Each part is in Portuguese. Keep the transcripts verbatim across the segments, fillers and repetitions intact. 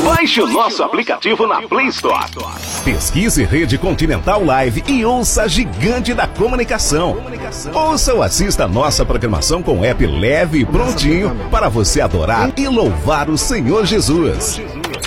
Baixe o nosso aplicativo na Play Store. Pesquise Rede Continental Live e ouça a gigante da comunicação. Ouça ou assista a nossa programação com app leve e prontinho para você adorar e louvar o Senhor Jesus.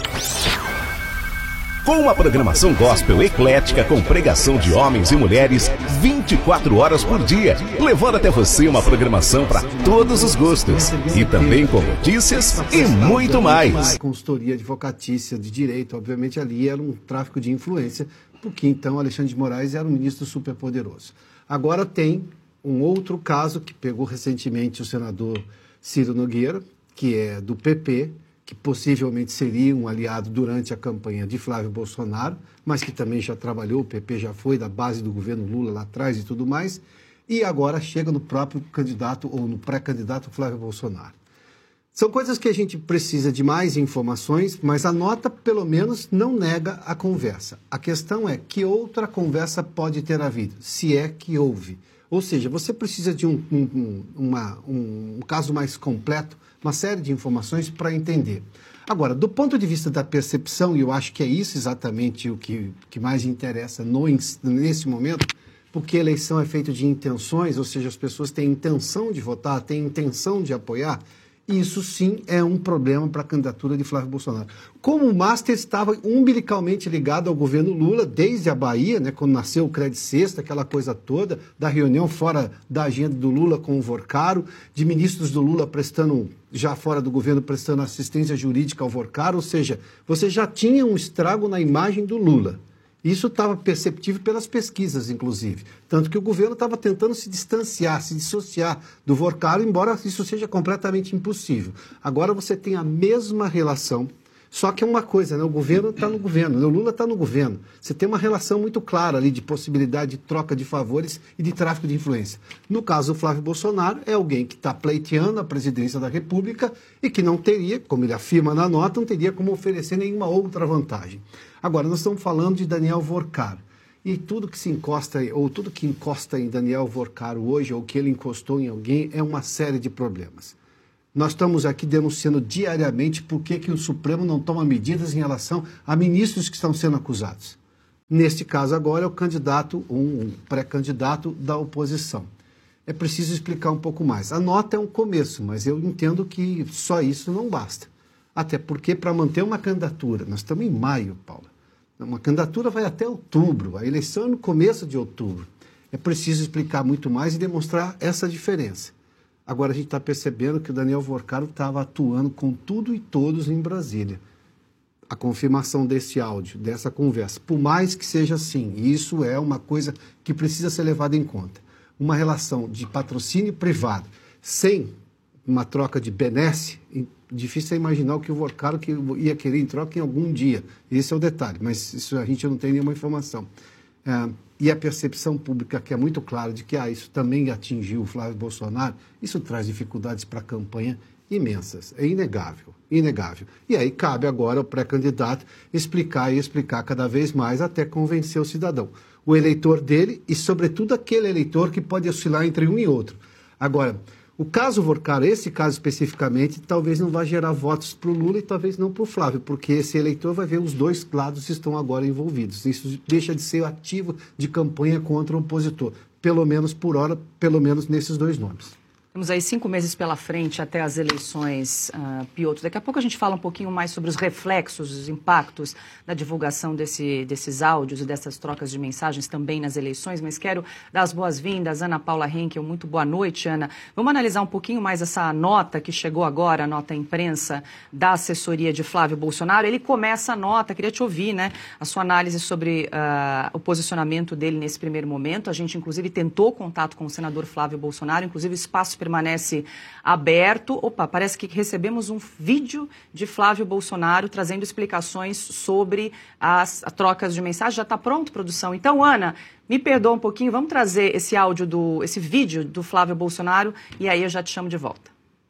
Com uma programação gospel eclética com pregação de homens e mulheres vinte e quatro horas por dia, levando até você uma programação para todos os gostos. E também com notícias e muito mais. Consultoria advocatícia de direito, obviamente ali era um tráfico de influência, porque então Alexandre de Moraes era um ministro superpoderoso. Agora tem um outro caso que pegou recentemente o senador Ciro Nogueira, que é do P P, que possivelmente seria um aliado durante a campanha de Flávio Bolsonaro, mas que também já trabalhou, o P P já foi da base do governo Lula lá atrás e tudo mais, e agora chega no próprio candidato ou no pré-candidato Flávio Bolsonaro. São coisas que a gente precisa de mais informações, mas a nota, pelo menos, não nega a conversa. A questão é que outra conversa pode ter havido, se é que houve. Ou seja, você precisa de um, um, uma, um, um caso mais completo, uma série de informações para entender. Agora, do ponto de vista da percepção, e eu acho que é isso exatamente o que, que mais interessa no, nesse momento, porque a eleição é feita de intenções, ou seja, as pessoas têm intenção de votar, têm intenção de apoiar, isso sim é um problema para a candidatura de Flávio Bolsonaro. Como o Master estava umbilicalmente ligado ao governo Lula, desde a Bahia, né, quando nasceu o Crédito Sexta, aquela coisa toda, da reunião fora da agenda do Lula com o Vorcaro, de ministros do Lula prestando, já fora do governo, prestando assistência jurídica ao Vorcaro, ou seja, você já tinha um estrago na imagem do Lula. Isso estava perceptível pelas pesquisas, inclusive. Tanto que o governo estava tentando se distanciar, se dissociar do Vorcaro, embora isso seja completamente impossível. Agora você tem a mesma relação, só que é uma coisa, né? O governo está no governo, né? O Lula está no governo. Você tem uma relação muito clara ali de possibilidade de troca de favores e de tráfico de influência. No caso do Flávio Bolsonaro, é alguém que está pleiteando a presidência da República e que não teria, como ele afirma na nota, não teria como oferecer nenhuma outra vantagem. Agora, nós estamos falando de Daniel Vorcaro. E tudo que se encosta, ou tudo que encosta em Daniel Vorcaro hoje, ou que ele encostou em alguém, é uma série de problemas. Nós estamos aqui denunciando diariamente por que que o Supremo não toma medidas em relação a ministros que estão sendo acusados. Neste caso agora é o candidato, um pré-candidato da oposição. É preciso explicar um pouco mais. A nota é um começo, mas eu entendo que só isso não basta. Até porque para manter uma candidatura, nós estamos em maio, Paula, uma candidatura vai até outubro, a eleição é no começo de outubro. É preciso explicar muito mais e demonstrar essa diferença. Agora a gente está percebendo que o Daniel Vorcaro estava atuando com tudo e todos em Brasília. A confirmação desse áudio, dessa conversa, por mais que seja assim, isso é uma coisa que precisa ser levada em conta. Uma relação de patrocínio privado, sem uma troca de benesse, difícil é imaginar o que o Vorcaro que ia querer em troca em algum dia. Esse é o detalhe, mas isso a gente não tem nenhuma informação. É, e a percepção pública, que é muito clara de que ah, isso também atingiu o Flávio Bolsonaro, isso traz dificuldades para a campanha imensas. É inegável, inegável. E aí cabe agora ao pré-candidato explicar e explicar cada vez mais até convencer o cidadão. O eleitor dele e, sobretudo, aquele eleitor que pode oscilar entre um e outro. Agora, o caso Vorcaro, esse caso especificamente, talvez não vá gerar votos para o Lula e talvez não para o Flávio, porque esse eleitor vai ver os dois lados que estão agora envolvidos. Isso deixa de ser ativo de campanha contra o opositor, pelo menos por hora, pelo menos nesses dois nomes. Temos aí cinco meses pela frente até as eleições, uh, Piotr. Daqui a pouco a gente fala um pouquinho mais sobre os reflexos, os impactos da divulgação desse, desses áudios e dessas trocas de mensagens também nas eleições, mas quero dar as boas-vindas, Ana Paula Henkel. Muito boa noite, Ana. Vamos analisar um pouquinho mais essa nota que chegou agora, a nota imprensa da assessoria de Flávio Bolsonaro. Ele começa a nota, queria te ouvir, né, a sua análise sobre uh, o posicionamento dele nesse primeiro momento. A gente, inclusive, tentou contato com o senador Flávio Bolsonaro, inclusive o espaço permanece aberto. Opa, parece que recebemos um vídeo de Flávio Bolsonaro trazendo explicações sobre as, as trocas de mensagem. Já está pronto, produção? Então, Ana, me perdoa um pouquinho, vamos trazer esse áudio, do, esse vídeo do Flávio Bolsonaro e aí eu já te chamo de volta.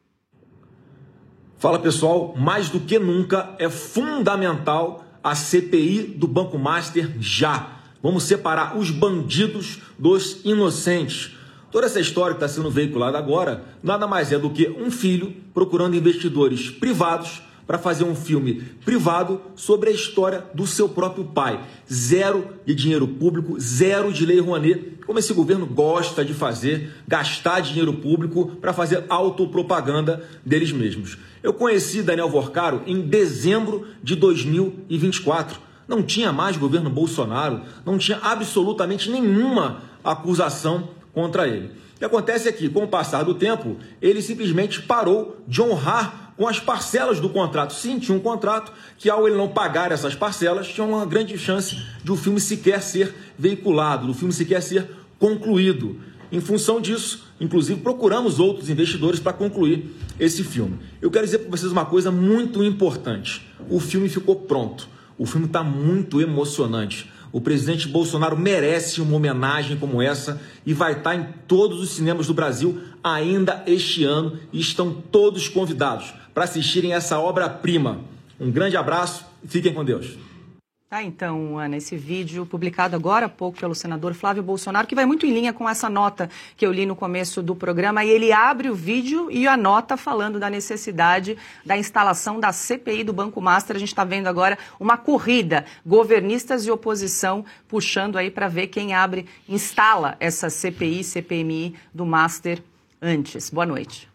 Fala, pessoal, mais do que nunca é fundamental a C P I do Banco Master já. Vamos separar os bandidos dos inocentes. Toda essa história que está sendo veiculada agora nada mais é do que um filho procurando investidores privados para fazer um filme privado sobre a história do seu próprio pai. Zero de dinheiro público, zero de Lei Rouanet, como esse governo gosta de fazer, gastar dinheiro público para fazer autopropaganda deles mesmos. Eu conheci Daniel Vorcaro em dezembro de dois mil e vinte e quatro. Não tinha mais governo Bolsonaro, não tinha absolutamente nenhuma acusação contra ele. O que acontece é que, com o passar do tempo, ele simplesmente parou de honrar com as parcelas do contrato. Sim, tinha um contrato que, ao ele não pagar essas parcelas, tinha uma grande chance de o filme sequer ser veiculado, do filme sequer ser concluído. Em função disso, inclusive, procuramos outros investidores para concluir esse filme. Eu quero dizer para vocês uma coisa muito importante. O filme ficou pronto. O filme está muito emocionante. O presidente Bolsonaro merece uma homenagem como essa e vai estar em todos os cinemas do Brasil ainda este ano e estão todos convidados para assistirem essa obra-prima. Um grande abraço e fiquem com Deus. Tá, então, Ana, esse vídeo publicado agora há pouco pelo senador Flávio Bolsonaro, que vai muito em linha com essa nota que eu li no começo do programa, e ele abre o vídeo e a nota falando da necessidade da instalação da C P I do Banco Master. A gente está vendo agora uma corrida, governistas e oposição puxando aí para ver quem abre, instala essa C P I, C P M I do Master antes. Boa noite.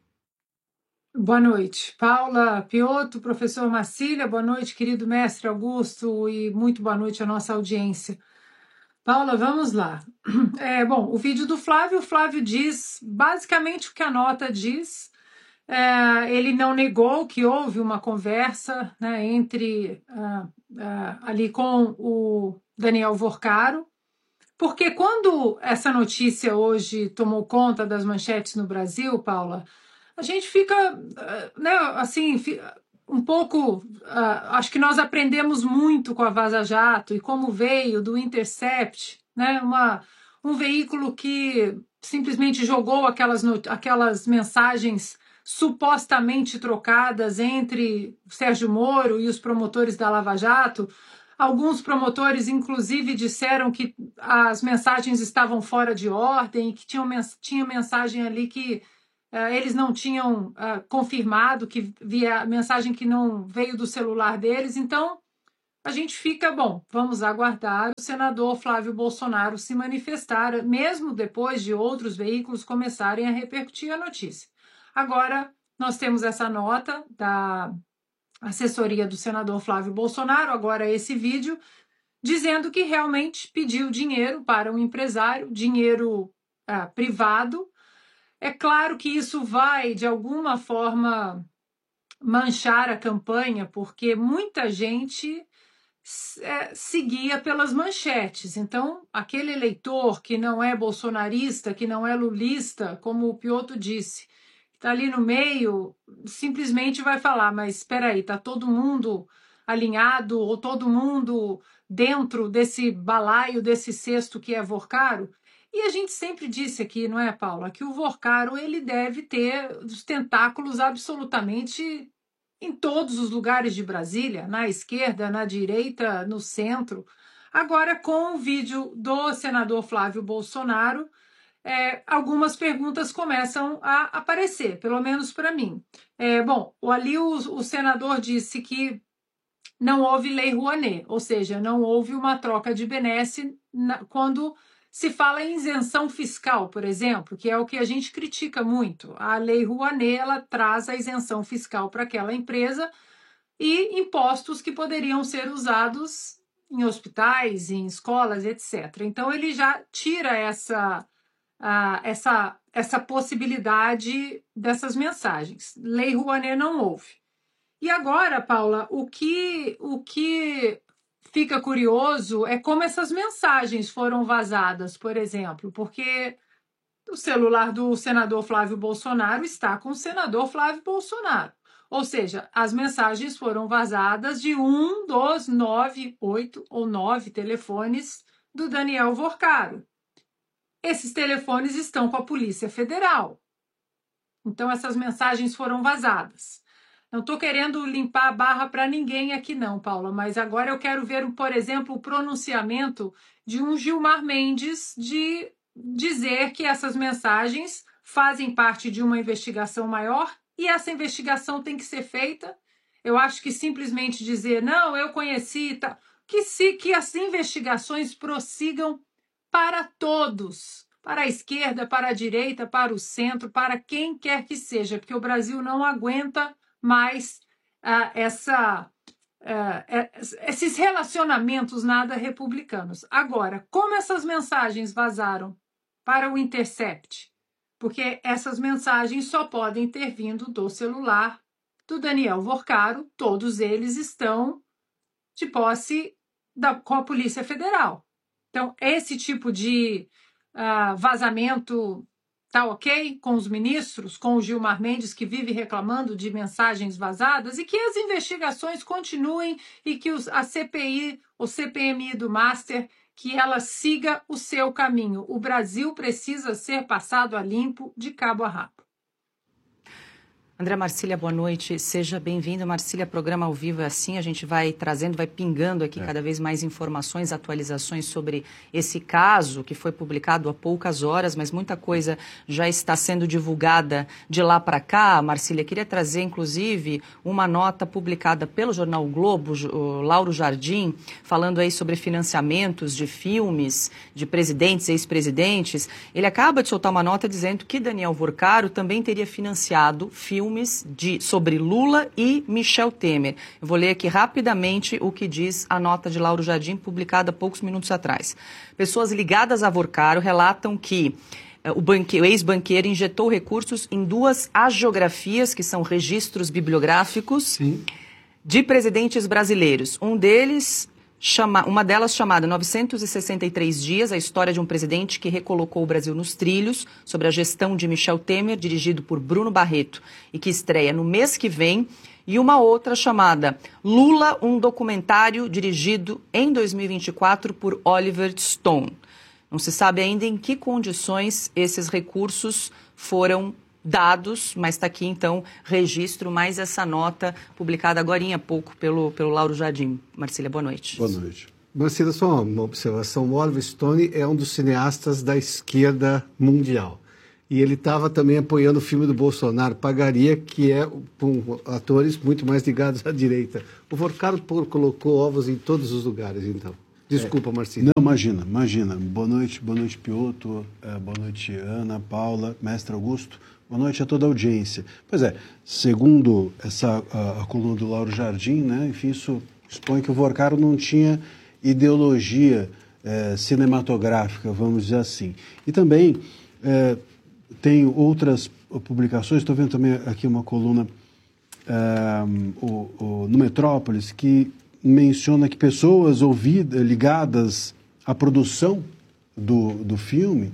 Boa noite, Paula, Piotto, professor Marcília, boa noite, querido mestre Augusto, e muito boa noite à nossa audiência. Paula, vamos lá. É, bom, o vídeo do Flávio, o Flávio diz basicamente o que a nota diz. É, ele não negou que houve uma conversa, né, entre uh, uh, ali com o Daniel Vorcaro, porque quando essa notícia hoje tomou conta das manchetes no Brasil, Paula, a gente fica, né, assim, um pouco, uh, acho que nós aprendemos muito com a Vaza Jato e como veio do Intercept, né, uma, um veículo que simplesmente jogou aquelas, aquelas mensagens supostamente trocadas entre Sérgio Moro e os promotores da Lava Jato. Alguns promotores, inclusive, disseram que as mensagens estavam fora de ordem, que tinha, tinha mensagem ali que Uh, eles não tinham uh, confirmado, que via mensagem que não veio do celular deles. Então, a gente fica, bom, vamos aguardar o senador Flávio Bolsonaro se manifestar, mesmo depois de outros veículos começarem a repercutir a notícia. Agora, nós temos essa nota da assessoria do senador Flávio Bolsonaro, agora esse vídeo, dizendo que realmente pediu dinheiro para um empresário, dinheiro uh, privado. É claro que isso vai, de alguma forma, manchar a campanha, porque muita gente é, seguia pelas manchetes. Então, aquele eleitor que não é bolsonarista, que não é lulista, como o Piotto disse, que está ali no meio, simplesmente vai falar, mas espera aí, está todo mundo alinhado ou todo mundo dentro desse balaio, desse cesto que é Vorcaro? E a gente sempre disse aqui, não é, Paula, que o Vorcaro ele deve ter os tentáculos absolutamente em todos os lugares de Brasília, na esquerda, na direita, no centro. Agora, com o vídeo do senador Flávio Bolsonaro, é, algumas perguntas começam a aparecer, pelo menos para mim. É, bom, ali o, o senador disse que não houve Lei Rouanet, ou seja, não houve uma troca de benesse na, quando se fala em isenção fiscal, por exemplo, que é o que a gente critica muito. A Lei Rouanet, ela traz a isenção fiscal para aquela empresa e impostos que poderiam ser usados em hospitais, em escolas, etcétera. Então, ele já tira essa, uh, essa, essa possibilidade dessas mensagens. Lei Rouanet não houve. E agora, Paula, o que... O que fica curioso é como essas mensagens foram vazadas, por exemplo, porque o celular do senador Flávio Bolsonaro está com o senador Flávio Bolsonaro. Ou seja, as mensagens foram vazadas de um dos nove, oito ou nove telefones do Daniel Vorcaro. Esses telefones estão com a Polícia Federal. Então, essas mensagens foram vazadas. Não estou querendo limpar a barra para ninguém aqui não, Paula, mas agora eu quero ver, por exemplo, o pronunciamento de um Gilmar Mendes de dizer que essas mensagens fazem parte de uma investigação maior e essa investigação tem que ser feita Eu acho que simplesmente dizer, não, eu conheci, tá, que, se, que as investigações prossigam para todos, para a esquerda, para a direita, para o centro, para quem quer que seja, porque o Brasil não aguenta mais ah, essa, ah, esses relacionamentos nada republicanos. Agora, como essas mensagens vazaram para o Intercept? Porque essas mensagens só podem ter vindo do celular do Daniel Vorcaro, todos eles estão de posse da, com a Polícia Federal. Então, esse tipo de uh, vazamento tá ok com os ministros, com o Gilmar Mendes, que vive reclamando de mensagens vazadas, e que as investigações continuem e que os, a C P I, o C P M I do Master, que ela siga o seu caminho. O Brasil precisa ser passado a limpo de cabo a rabo. André Marcília, boa noite. Seja bem-vindo. Marcília, programa ao vivo é assim, a gente vai trazendo, vai pingando aqui é. cada vez mais informações, atualizações sobre esse caso que foi publicado há poucas horas, mas muita coisa já está sendo divulgada de lá para cá. Marcília, queria trazer, inclusive, uma nota publicada pelo jornal o Globo, o Lauro Jardim, falando aí sobre financiamentos de filmes, de presidentes e ex-presidentes. Ele acaba de soltar uma nota dizendo que Daniel Vorcaro também teria financiado filmes De, sobre Lula e Michel Temer. Eu vou ler aqui rapidamente o que diz a nota de Lauro Jardim, publicada há poucos minutos atrás. Pessoas ligadas a Vorcaro relatam que uh, o, banque, o ex-banqueiro injetou recursos em duas agiografias, que são registros bibliográficos, Sim. de presidentes brasileiros. Um deles... Chama, uma delas chamada novecentos e sessenta e três dias, a história de um presidente que recolocou o Brasil nos trilhos, sobre a gestão de Michel Temer, dirigido por Bruno Barreto, e que estreia no mês que vem, e uma outra chamada Lula, um documentário dirigido em dois mil e vinte e quatro por Oliver Stone. Não se sabe ainda em que condições esses recursos foram dados, mas está aqui, então, registro, mais essa nota publicada agora há pouco pelo, pelo Lauro Jardim. Marcília, boa noite. Boa noite. Marcília, só uma observação. O Oliver Stone é um dos cineastas da esquerda mundial. E ele estava também apoiando o filme do Bolsonaro, Pagaria, que é com atores muito mais ligados à direita. O Vorcaro colocou ovos em todos os lugares, então. Desculpa, Marcília. Não, imagina, imagina. Boa noite, boa noite, Piotr, boa noite, Ana, Paula, mestre Augusto. Boa noite a toda a audiência. Pois é, segundo essa, a, a coluna do Lauro Jardim, né, enfim, isso expõe que o Vorcaro não tinha ideologia é, cinematográfica, vamos dizer assim. E também é, tem outras publicações, estou vendo também aqui uma coluna é, o, o, no Metrópolis, que menciona que pessoas ouvidas, ligadas à produção do, do filme,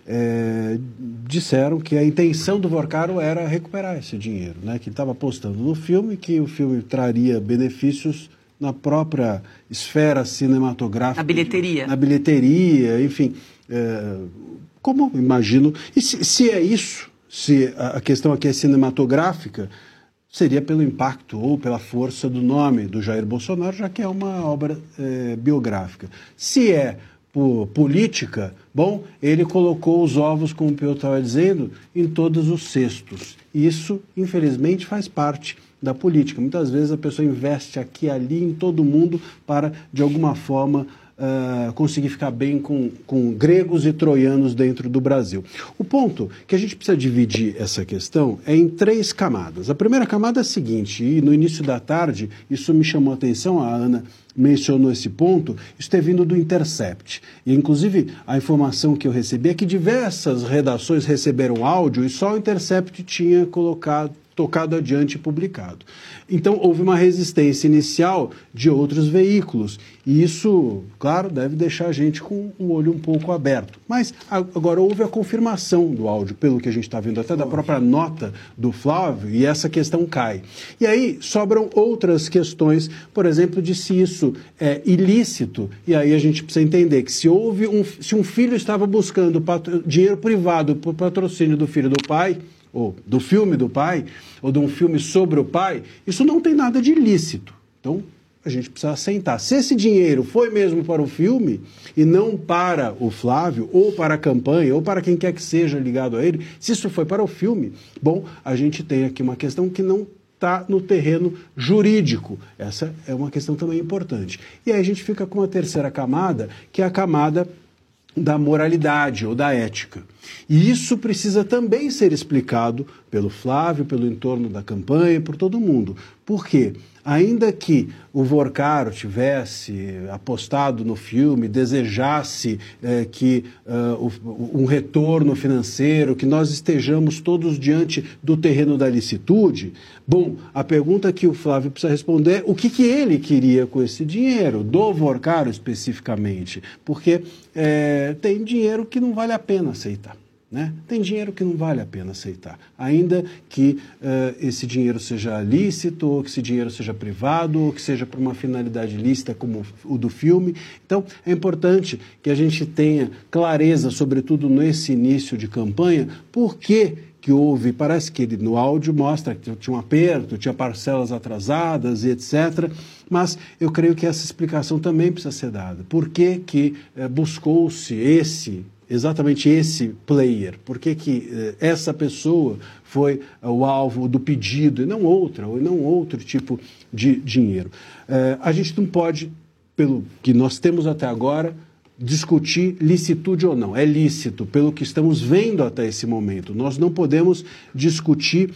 É, disseram que a intenção do Vorcaro era recuperar esse dinheiro, né? Que ele estava apostando no filme, que o filme traria benefícios na própria esfera cinematográfica. Na bilheteria. Na bilheteria, enfim. É, como imagino... E se, se é isso, se a questão aqui é cinematográfica, seria pelo impacto ou pela força do nome do Jair Bolsonaro, já que é uma obra é, biográfica. Se é por política, bom, ele colocou os ovos, como o Piotr estava dizendo, em todos os cestos. Isso, infelizmente, faz parte da política. Muitas vezes a pessoa investe aqui e ali em todo mundo para, de alguma forma, uh, conseguir ficar bem com, com gregos e troianos dentro do Brasil. O ponto que a gente precisa dividir essa questão é em três camadas. A primeira camada é a seguinte, e no início da tarde, isso me chamou a atenção, a Ana mencionou esse ponto, isso ter vindo do Intercept. E, inclusive, a informação que eu recebi é que diversas redações receberam áudio e só o Intercept tinha colocado, tocado adiante e publicado. Então, houve uma resistência inicial de outros veículos. E isso, claro, deve deixar a gente com o olho um pouco aberto. Mas agora houve a confirmação do áudio, pelo que a gente está vendo até da própria nota do Flávio, e essa questão cai. E aí sobram outras questões, por exemplo, de se isso é ilícito. E aí a gente precisa entender que se houve um, se um filho estava buscando patro, dinheiro privado para o patrocínio do filho do pai, ou do filme do pai, ou de um filme sobre o pai, isso não tem nada de ilícito. Então, a gente precisa assentar. Se esse dinheiro foi mesmo para o filme, e não para o Flávio, ou para a campanha, ou para quem quer que seja ligado a ele, se isso foi para o filme, bom, a gente tem aqui uma questão que não está no terreno jurídico. Essa é uma questão também importante. E aí a gente fica com a terceira camada, que é a camada da moralidade ou da ética. E isso precisa também ser explicado pelo Flávio, pelo entorno da campanha, por todo mundo. Por quê? Ainda que o Vorcaro tivesse apostado no filme, desejasse eh, que uh, um retorno financeiro, que nós estejamos todos diante do terreno da licitude, bom, a pergunta que o Flávio precisa responder é o que, que ele queria com esse dinheiro, do Vorcaro especificamente, porque eh, tem dinheiro que não vale a pena aceitar. Né? Tem dinheiro que não vale a pena aceitar, ainda que uh, esse dinheiro seja lícito, ou que esse dinheiro seja privado, ou que seja por uma finalidade lícita como o do filme. Então, é importante que a gente tenha clareza, sobretudo nesse início de campanha, por que que houve, parece que ele no áudio mostra que tinha um aperto, tinha parcelas atrasadas e etcétera, mas eu creio que essa explicação também precisa ser dada. Por que que uh, buscou-se esse exatamente esse player, por que que eh, essa pessoa foi uh, o alvo do pedido e não outra, ou não outro tipo de dinheiro. Uh, a gente não pode, pelo que nós temos até agora, discutir licitude ou não. É lícito, pelo que estamos vendo até esse momento. Nós não podemos discutir...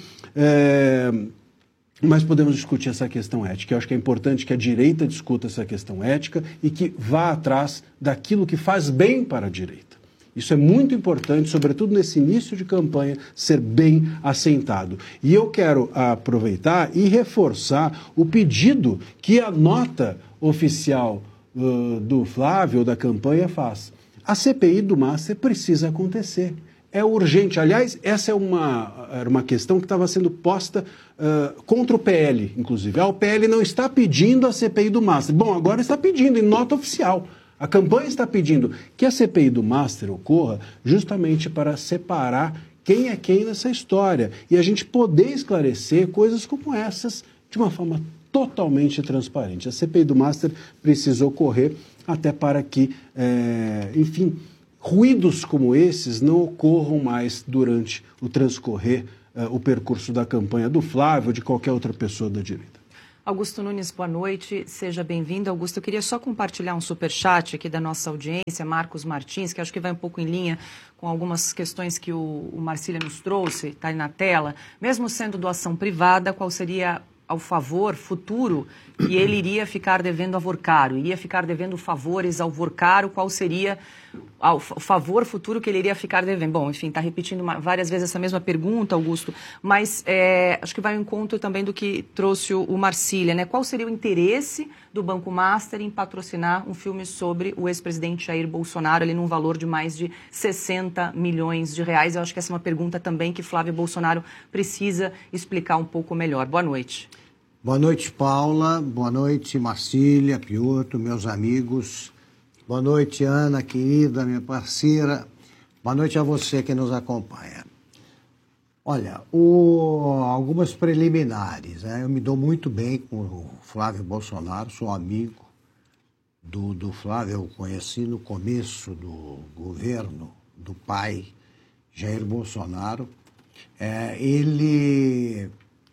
Eh, mas podemos discutir essa questão ética. Eu acho que é importante que a direita discuta essa questão ética e que vá atrás daquilo que faz bem para a direita. Isso é muito importante, sobretudo nesse início de campanha, ser bem assentado. E eu quero aproveitar e reforçar o pedido que a nota oficial uh, do Flávio, da campanha, faz. A C P I do Master precisa acontecer. É urgente. Aliás, essa é uma, era uma questão que estava sendo posta uh, contra o P L, inclusive. Ah, o P L não está pedindo a C P I do Master. Bom, agora está pedindo em nota oficial. A campanha está pedindo que a C P I do Master ocorra justamente para separar quem é quem nessa história e a gente poder esclarecer coisas como essas de uma forma totalmente transparente. A C P I do Master precisa ocorrer até para que, é, enfim, ruídos como esses não ocorram mais durante o transcorrer, é, o percurso da campanha do Flávio ou de qualquer outra pessoa da direita. Augusto Nunes, boa noite, seja bem-vindo. Augusto, eu queria só compartilhar um superchat aqui da nossa audiência, Marcos Martins, que acho que vai um pouco em linha com algumas questões que o, o Marcília nos trouxe, está aí na tela. Mesmo sendo doação privada, qual seria ao favor futuro que ele iria ficar devendo a Vorcaro? Iria ficar devendo favores ao Vorcaro? Qual seria o favor futuro que ele iria ficar devendo? Bom, enfim, está repetindo uma, várias vezes essa mesma pergunta, Augusto, mas é, acho que vai ao encontro também do que trouxe o, o Marcília, né? Qual seria o interesse do Banco Master em patrocinar um filme sobre o ex-presidente Jair Bolsonaro, ali num valor de mais de sessenta milhões de reais? Eu acho que essa é uma pergunta também que Flávio Bolsonaro precisa explicar um pouco melhor. Boa noite. Boa noite, Paula. Boa noite, Marcília, Piotr, meus amigos. Boa noite, Ana, querida, minha parceira. Boa noite a você que nos acompanha. Olha, o, algumas preliminares, né? Eu me dou muito bem com o Flávio Bolsonaro, sou amigo do, do Flávio, eu conheci no começo do governo do pai, Jair Bolsonaro. É, ele...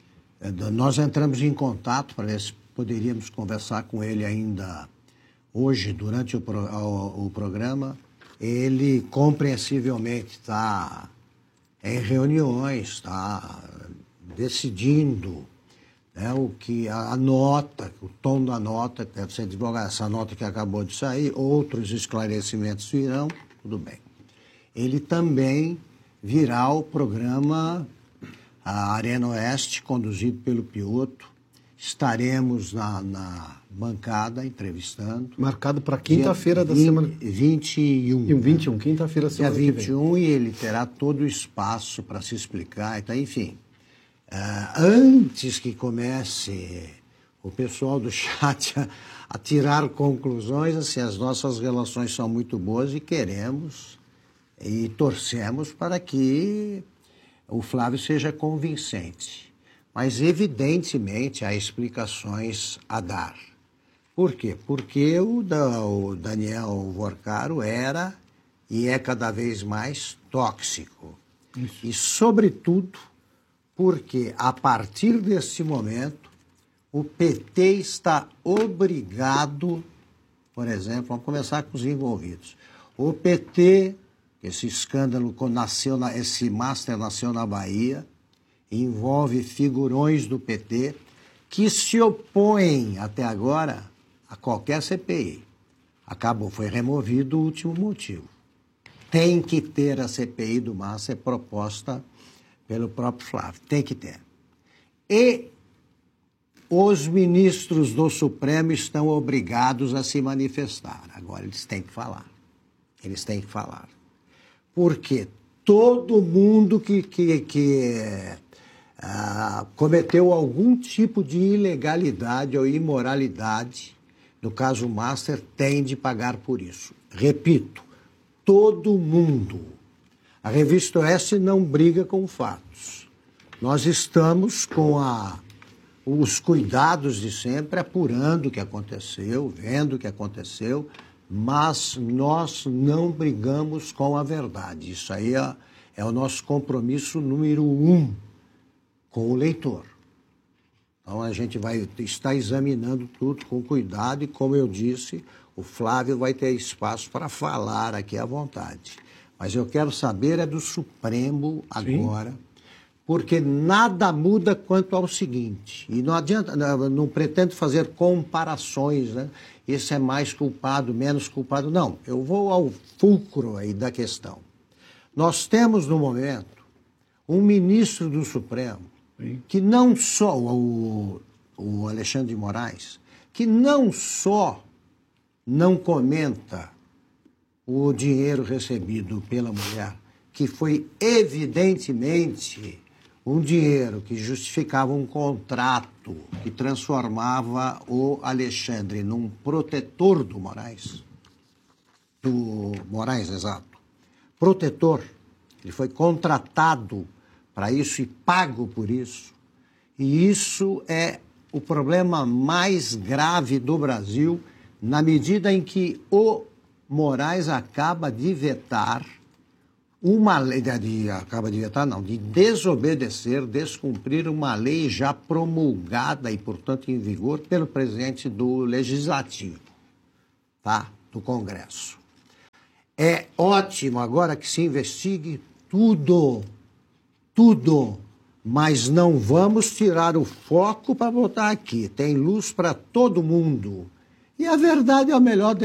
Nós entramos em contato para ver se poderíamos conversar com ele ainda hoje, durante o, pro, o, o programa. Ele, compreensivelmente, está em reuniões, está decidindo, né, o que a, a nota, o tom da nota, que deve ser divulgada, essa nota que acabou de sair, outros esclarecimentos virão, tudo bem. Ele também virá o programa... a Arena Oeste, conduzido pelo Piotr. Estaremos na, na bancada entrevistando. Marcado para quinta-feira da semana. vinte e um. vinte e um, quinta-feira da semana. Dia vinte e um, e ele terá todo o espaço para se explicar. Então, enfim, uh, antes que comece o pessoal do chat a, a tirar conclusões, assim, as nossas relações são muito boas e queremos e torcemos para que o Flávio seja convincente, mas evidentemente há explicações a dar. Por quê? Porque o, da, o Daniel Vorcaro era e é cada vez mais tóxico. Isso. E, sobretudo, Porque, a partir desse momento, o P T está obrigado, por exemplo, vamos começar com os envolvidos. O P T, esse escândalo nasceu, na, esse master nasceu na Bahia, envolve figurões do P T que se opõem, até agora, a qualquer C P I. Acabou, foi removido o último motivo. Tem que ter a C P I do master proposta pelo próprio Flávio, tem que ter. E os ministros do Supremo estão obrigados a se manifestar. Agora eles têm que falar. Eles têm que falar. Porque todo mundo que, que, que ah, cometeu algum tipo de ilegalidade ou imoralidade, no caso Master, tem de pagar por isso. Repito, todo mundo. A Revista Oeste não briga com fatos. Nós estamos com a, os cuidados de sempre, apurando o que aconteceu, vendo o que aconteceu, mas nós não brigamos com a verdade. Isso aí é, é o nosso compromisso número um com o leitor. Então a gente vai estar examinando tudo com cuidado e, como eu disse, o Flávio vai ter espaço para falar aqui à vontade. Mas eu quero saber é do Supremo agora, sim, porque nada muda quanto ao seguinte, e não adianta, não, não pretendo fazer comparações, né? Esse é mais culpado, menos culpado, não. Eu vou ao fulcro aí da questão. Nós temos, no momento, um ministro do Supremo, sim, que não só, o, o Alexandre de Moraes, que não só não comenta o dinheiro recebido pela mulher, que foi evidentemente um dinheiro que justificava um contrato que transformava o Alexandre num protetor do Moraes, do Moraes, exato, protetor. Ele foi contratado para isso e pago por isso. E isso é o problema mais grave do Brasil, na medida em que o Moraes acaba de vetar uma lei, de, acaba de vetar não, de desobedecer, descumprir uma lei já promulgada e, portanto, em vigor pelo presidente do Legislativo, tá? Do Congresso. É ótimo agora que se investigue tudo, tudo, mas não vamos tirar o foco para botar aqui. Tem luz para todo mundo. E a verdade é o melhor